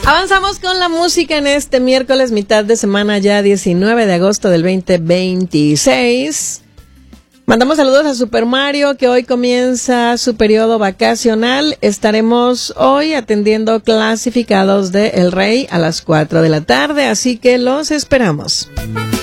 Avanzamos con la música en este miércoles, mitad de semana ya 19 de agosto del 2026. Mandamos saludos a Super Mario, que hoy comienza su periodo vacacional. Estaremos hoy atendiendo clasificados de El Rey a las 4 de la tarde, así que los esperamos.